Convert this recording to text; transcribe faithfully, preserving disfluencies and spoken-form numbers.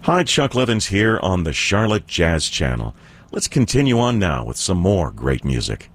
Hi, Chuck Levins here on the Charlotte Jazz Channel. Let's continue on now with some more great music.